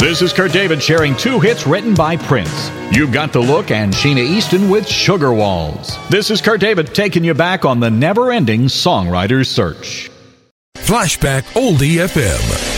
This is Kurt David sharing two hits written by Prince. You've Got the Look and Sheena Easton with Sugar Walls. This is Kurt David taking you back on the never-ending songwriter's search. Flashback Oldie FM.